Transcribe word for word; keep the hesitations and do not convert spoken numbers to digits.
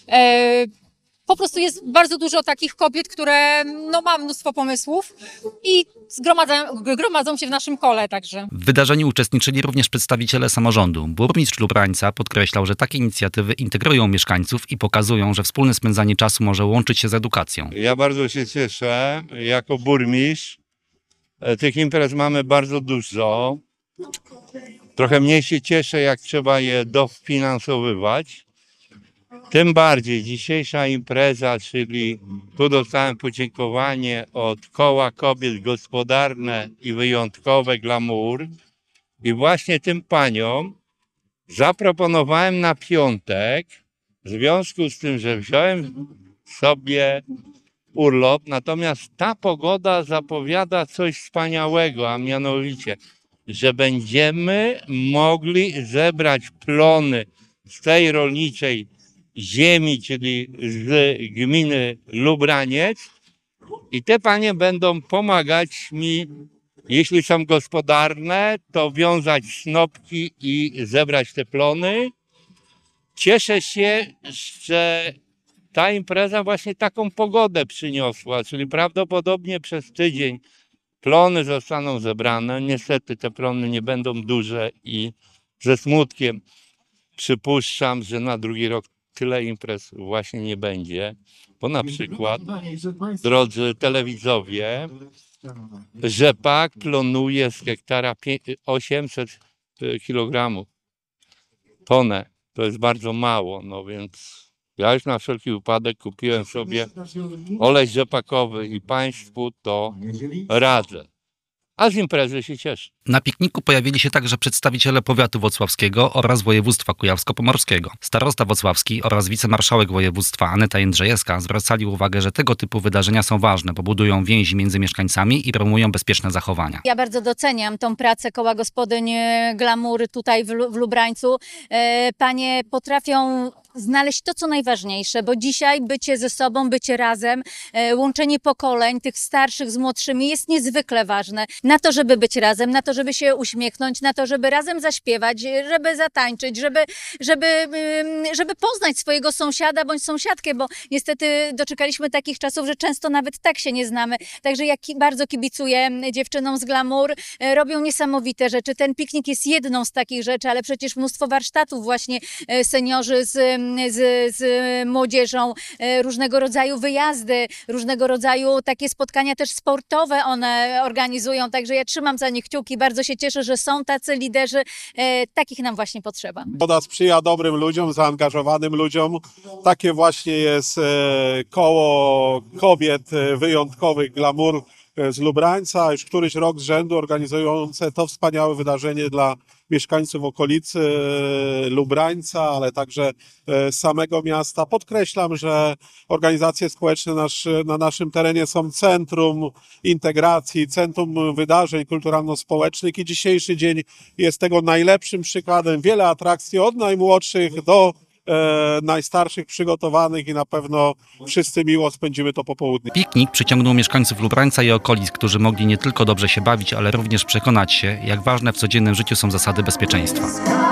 E, Po prostu jest bardzo dużo takich kobiet, które no, ma mnóstwo pomysłów i zgromadzają, gromadzą się w naszym kole także. W wydarzeniu uczestniczyli również przedstawiciele samorządu. Burmistrz Lubrańca podkreślał, że takie inicjatywy integrują mieszkańców i pokazują, że wspólne spędzanie czasu może łączyć się z edukacją. Ja bardzo się cieszę jako burmistrz. Tych imprez mamy bardzo dużo. Trochę mniej się cieszę, jak trzeba je dofinansowywać. Tym bardziej dzisiejsza impreza, czyli tu dostałem podziękowanie od Koła Kobiet Gospodarne i Wyjątkowe Glamour. I właśnie tym paniom zaproponowałem na piątek, w związku z tym, że wziąłem sobie urlop, natomiast ta pogoda zapowiada coś wspaniałego, a mianowicie, że będziemy mogli zebrać plony z tej rolniczej ziemi, czyli z gminy Lubraniec, i te panie będą pomagać mi, jeśli są gospodarne, to wiązać snopki i zebrać te plony. Cieszę się, że ta impreza właśnie taką pogodę przyniosła, czyli prawdopodobnie przez tydzień plony zostaną zebrane. Niestety te plony nie będą duże i ze smutkiem przypuszczam, że na drugi rok tyle imprez właśnie nie będzie, bo na przykład, drodzy telewidzowie, rzepak plonuje z hektara osiemset kilogramów, tonę. To jest bardzo mało, no więc ja już na wszelki wypadek kupiłem sobie olej rzepakowy i państwu to radzę. A z imprezy się cieszę. Na pikniku pojawili się także przedstawiciele powiatu włocławskiego oraz województwa kujawsko-pomorskiego. Starosta włocławski oraz wicemarszałek województwa Aneta Jędrzejewska zwracali uwagę, że tego typu wydarzenia są ważne, bo budują więzi między mieszkańcami i promują bezpieczne zachowania. Ja bardzo doceniam tą pracę Koła Gospodyń Glamour tutaj w, Lu w Lubrańcu. E, panie potrafią znaleźć to, co najważniejsze, bo dzisiaj bycie ze sobą, bycie razem, e, łączenie pokoleń, tych starszych z młodszymi jest niezwykle ważne. Na to, żeby być razem, na to, żeby się uśmiechnąć, na to, żeby razem zaśpiewać, żeby zatańczyć, żeby, żeby, żeby poznać swojego sąsiada bądź sąsiadkę, bo niestety doczekaliśmy takich czasów, że często nawet tak się nie znamy. Także ja bardzo kibicuję dziewczynom z Glamour, robią niesamowite rzeczy. Ten piknik jest jedną z takich rzeczy, ale przecież mnóstwo warsztatów właśnie seniorzy z Z, z młodzieżą, różnego rodzaju wyjazdy, różnego rodzaju takie spotkania też sportowe one organizują, także ja trzymam za nich kciuki, bardzo się cieszę, że są tacy liderzy, e, takich nam właśnie potrzeba. Pogoda sprzyja dobrym ludziom, zaangażowanym ludziom. Takie właśnie jest e, koło kobiet wyjątkowych Glamour z Lubrańca, już któryś rok z rzędu organizujące to wspaniałe wydarzenie dla mieszkańców okolicy Lubrańca, ale także samego miasta. Podkreślam, że organizacje społeczne nasz, na naszym terenie są centrum integracji, centrum wydarzeń kulturalno-społecznych i dzisiejszy dzień jest tego najlepszym przykładem. Wiele atrakcji od najmłodszych do E, najstarszych przygotowanych i na pewno wszyscy miło spędzimy to popołudnie. Piknik przyciągnął mieszkańców Lubrańca i okolic, którzy mogli nie tylko dobrze się bawić, ale również przekonać się, jak ważne w codziennym życiu są zasady bezpieczeństwa.